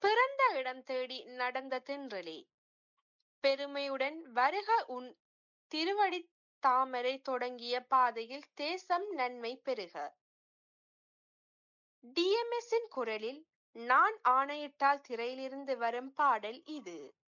பிறந்த இடம் தேடி நடந்த தென்றலே, பெருமையுடன் வருக உன் திருவடித் தாமரை தொடங்கிய பாதையில் தேசம் நன்மை பெறுக. டிஎம்எஸின் குரலில் நான் ஆணையிட்டால் திரையிலிருந்து வரும் பாடல் இது.